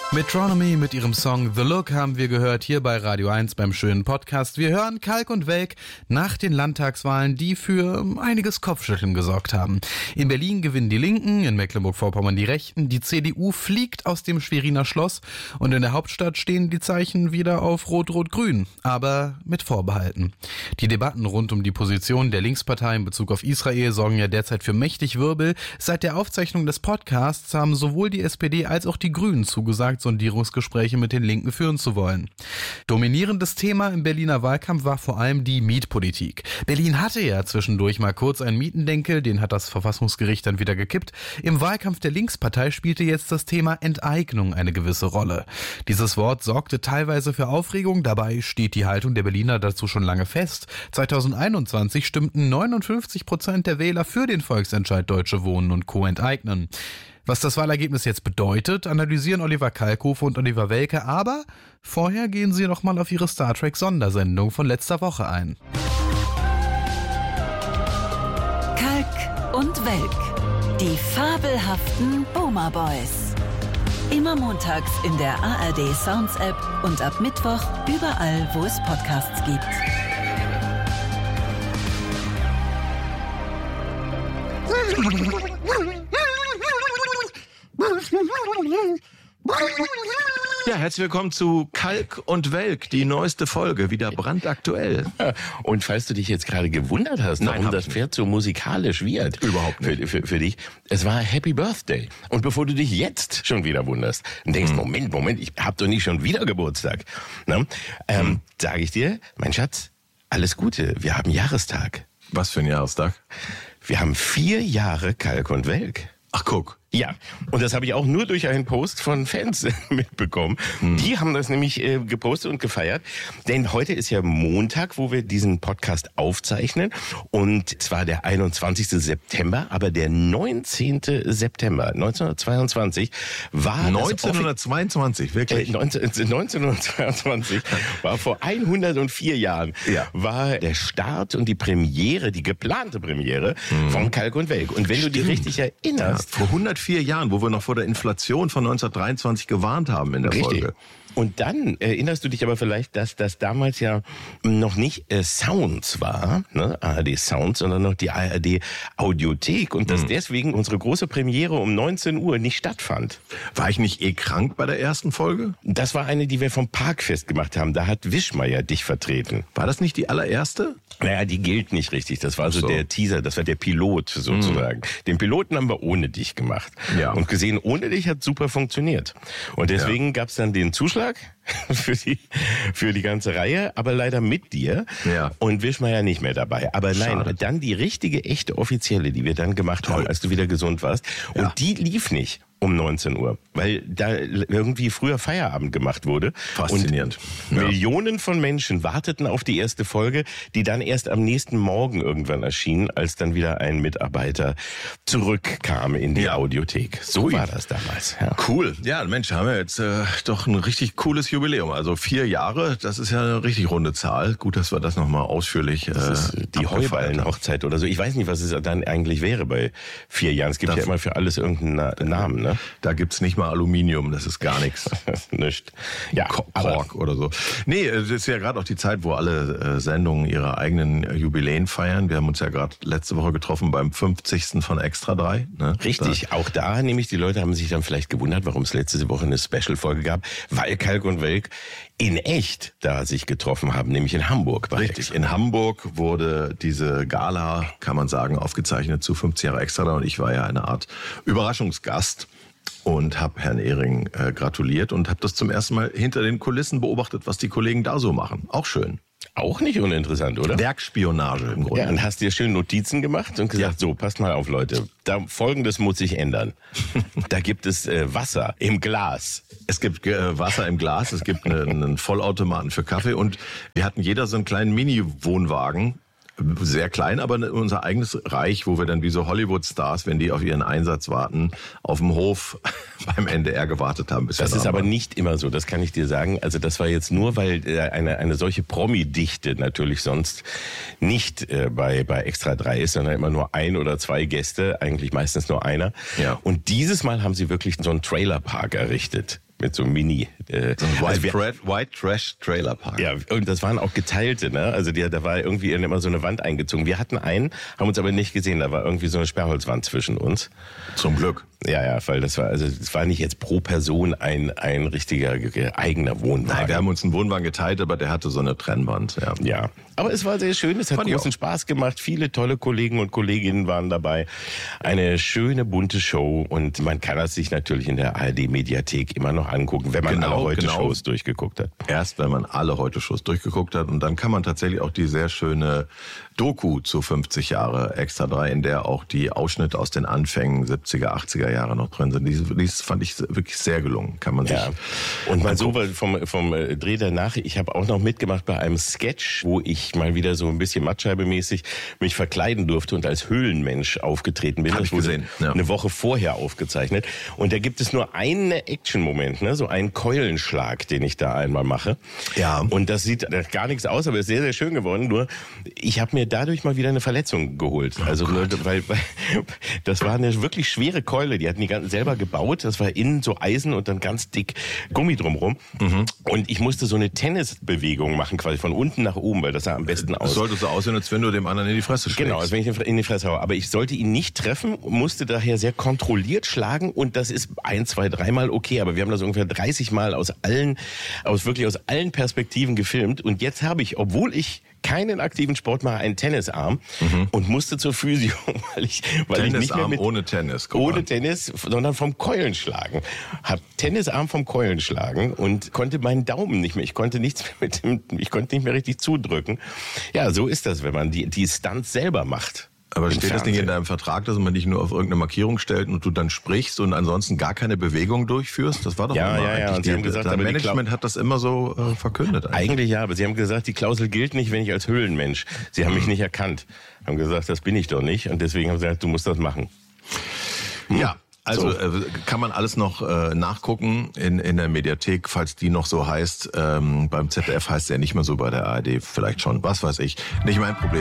Metronomy mit ihrem Song The Look haben wir gehört hier bei Radio 1 beim schönen Podcast. Wir hören Kalk und Welk nach den Landtagswahlen, die für einiges Kopfschütteln gesorgt haben. In Berlin gewinnen die Linken, in Mecklenburg-Vorpommern die Rechten, die CDU fliegt aus dem Schweriner Schloss und in der Hauptstadt stehen die Zeichen wieder auf Rot-Rot-Grün, aber mit Vorbehalten. Die Debatten rund um die Position der Linkspartei in Bezug auf Israel sorgen ja derzeit für mächtig Wirbel. Seit der Aufzeichnung des Podcasts haben sowohl die SPD als auch die Grünen zugesagt, Sondierungsgespräche mit den Linken führen zu wollen. Dominierendes Thema im Berliner Wahlkampf war vor allem die Mietpolitik. Berlin hatte ja zwischendurch mal kurz einen Mietendenkel, den hat das Verfassungsgericht dann wieder gekippt. Im Wahlkampf der Linkspartei spielte jetzt das Thema Enteignung eine gewisse Rolle. Dieses Wort sorgte teilweise für Aufregung, dabei steht die Haltung der Berliner dazu schon lange fest. 2021 stimmten 59% der Wähler für den Volksentscheid Deutsche Wohnen und Co. enteignen. Was das Wahlergebnis jetzt bedeutet, analysieren Oliver Kalkofe und Oliver Welke, aber vorher gehen sie nochmal auf ihre Star Trek Sondersendung von letzter Woche ein. Kalk und Welk, die fabelhaften Boomer Boys. Immer montags in der ARD Sounds App und ab Mittwoch überall, wo es Podcasts gibt. Ja, herzlich willkommen zu Kalk und Welk, die neueste Folge, wieder brandaktuell. Und falls du dich jetzt gerade gewundert hast, warum das Pferd so musikalisch wird. Überhaupt nicht. Für dich. Es war Happy Birthday. Und bevor du dich jetzt schon wieder wunderst und denkst, Moment, ich hab doch nicht schon wieder Geburtstag. Sage ich dir, mein Schatz, alles Gute, wir haben Jahrestag. Was für ein Jahrestag? Wir haben 4 Jahre Kalk und Welk. Ach, guck. Ja, und das habe ich auch nur durch einen Post von Fans mitbekommen. Die haben das nämlich gepostet und gefeiert. Denn heute ist ja Montag, wo wir diesen Podcast aufzeichnen. Und zwar der 21. September, aber der 19. September 1922 war 1922, wirklich? 1922 war vor 104 Jahren, war der Start und die Premiere, die geplante Premiere von Kalk und Welk. Und wenn du dich richtig erinnerst... Ja, vor 104 Jahren, wo wir noch vor der Inflation von 1923 gewarnt haben in der Folge. Und dann erinnerst du dich aber vielleicht, dass das damals ja noch nicht Sounds war, ne? ARD Sounds, sondern noch die ARD Audiothek und dass deswegen unsere große Premiere um 19 Uhr nicht stattfand. War ich nicht krank bei der ersten Folge? Das war eine, die wir vom Parkfest gemacht haben. Da hat Wischmeier dich vertreten. War das nicht die allererste? Naja, die gilt nicht richtig. Das war so der Teaser, das war der Pilot sozusagen. Den Piloten haben wir ohne dich gemacht. Ja. Und gesehen, ohne dich hat super funktioniert. Und deswegen gab's dann den Zuschlag für die ganze Reihe, aber leider mit dir. Ja. Und Wischmeier nicht mehr dabei. Aber nein, dann die richtige, echte, offizielle, die wir dann gemacht haben, als du wieder gesund warst. Und die lief nicht um 19 Uhr, weil da irgendwie früher Feierabend gemacht wurde. Faszinierend. Und Millionen von Menschen warteten auf die erste Folge, die dann erst am nächsten Morgen irgendwann erschien, als dann wieder ein Mitarbeiter zurückkam in die Audiothek. So war das damals. Ja. Cool. Ja, Mensch, haben wir jetzt doch ein richtig cooles Jubiläum. Also 4 Jahre, das ist ja eine richtig runde Zahl. Gut, dass wir das nochmal ausführlich das ist die Heuballen-Hochzeit oder so. Ich weiß nicht, was es dann eigentlich wäre bei 4 Jahren. Es gibt ja immer für alles irgendeinen Namen, ne? Da gibt's nicht mal Aluminium, das ist gar nichts. Nicht. Ja, Kork oder so. Nee, es ist ja gerade auch die Zeit, wo alle Sendungen ihre eigenen Jubiläen feiern. Wir haben uns ja gerade letzte Woche getroffen beim 50. von Extra 3. Ne? Richtig, auch da nämlich, die Leute haben sich dann vielleicht gewundert, warum es letzte Woche eine Special-Folge gab, weil Kalk und Welk in echt da sich getroffen haben, nämlich in Hamburg. Richtig, in Hamburg wurde diese Gala, kann man sagen, aufgezeichnet zu 50 Jahre Extra 3 und ich war ja eine Art Überraschungsgast. Und habe Herrn Ehring gratuliert und habe das zum ersten Mal hinter den Kulissen beobachtet, was die Kollegen da so machen. Auch schön. Auch nicht uninteressant, oder? Werkspionage im Grunde. Ja, und hast dir schön Notizen gemacht und gesagt, so, passt mal auf, Leute, Folgendes muss sich ändern. Da gibt es Wasser im Glas. Es gibt Wasser im Glas, es gibt einen Vollautomaten für Kaffee und wir hatten jeder so einen kleinen Mini-Wohnwagen. Sehr klein, aber unser eigenes Reich, wo wir dann wie so Hollywood-Stars, wenn die auf ihren Einsatz warten, auf dem Hof beim NDR gewartet haben. Das ist aber nicht immer so, das kann ich dir sagen. Also das war jetzt nur, weil eine solche Promi-Dichte natürlich sonst nicht bei Extra 3 ist, sondern immer nur 1 oder 2 Gäste, eigentlich meistens nur einer. Ja. Und dieses Mal haben sie wirklich so einen Trailerpark errichtet. mit so Mini. White Trash Trailer Park. Ja, und das waren auch geteilte, ne? Also da war irgendwie immer so eine Wand eingezogen. Wir hatten einen, haben uns aber nicht gesehen, da war irgendwie so eine Sperrholzwand zwischen uns. Zum Glück. Ja, weil es war nicht jetzt pro Person ein richtiger eigener Wohnwagen. Nein, wir haben uns einen Wohnwagen geteilt, aber der hatte so eine Trennwand, ja. Ja, aber es war sehr schön, es hat großen Spaß gemacht, viele tolle Kollegen und Kolleginnen waren dabei. Eine schöne, bunte Show und man kann das sich natürlich in der ARD-Mediathek immer noch angucken, wenn man alle Heute-Shows durchgeguckt hat. Erst wenn man alle Heute-Shows durchgeguckt hat und dann kann man tatsächlich auch die sehr schöne Doku zu 50 Jahre Extra 3, in der auch die Ausschnitte aus den Anfängen 70er, 80er Jahre noch drin sind. Die fand ich wirklich sehr gelungen, kann man sich. Ja. Und mal so vom Dreh danach, ich habe auch noch mitgemacht bei einem Sketch, wo ich mal wieder so ein bisschen Mattscheibe-mäßig mich verkleiden durfte und als Höhlenmensch aufgetreten bin. Hab ich gesehen. Ja. Eine Woche vorher aufgezeichnet. Und da gibt es nur einen Action-Moment, ne? So einen Keulenschlag, den ich da einmal mache. Ja. Und das sieht gar nichts aus, aber ist sehr, sehr schön geworden. Nur, ich habe mir dadurch mal wieder eine Verletzung geholt. Also, weil das war eine wirklich schwere Keule. Die hatten die selber gebaut. Das war innen so Eisen und dann ganz dick Gummi drumrum. Mhm. Und ich musste so eine Tennisbewegung machen, quasi von unten nach oben, weil das sah am besten aus. Das sollte so aussehen, als wenn du dem anderen in die Fresse schlägst. Genau, als wenn ich in die Fresse haue. Aber ich sollte ihn nicht treffen, musste daher sehr kontrolliert schlagen und das ist 1, 2, 3 Mal okay. Aber wir haben das ungefähr 30 Mal aus allen Perspektiven gefilmt. Und jetzt habe ich, obwohl ich keinen aktiven Sport mache, einen Tennisarm und musste zur Physio, weil ich nicht mehr ohne Tennis, sondern vom Keulenschlagen. Hab Tennisarm vom Keulenschlagen und konnte meinen Daumen nicht mehr. Ich konnte nicht mehr richtig zudrücken. Ja, so ist das, wenn man die Stunts selber macht. Aber steht das nicht in deinem Vertrag, dass man dich nur auf irgendeine Markierung stellt und du dann sprichst und ansonsten gar keine Bewegung durchführst? Das war doch immer eigentlich. Und Sie haben gesagt, das Management hat das immer so verkündet. Eigentlich ja, aber Sie haben gesagt, die Klausel gilt nicht, wenn ich als Höhlenmensch. Sie haben mich nicht erkannt. Haben gesagt, das bin ich doch nicht. Und deswegen haben sie gesagt, du musst das machen. Ja. Also kann man alles noch nachgucken in der Mediathek, falls die noch so heißt. Beim ZDF heißt es ja nicht mehr so, bei der ARD vielleicht schon, was weiß ich. Nicht mein Problem.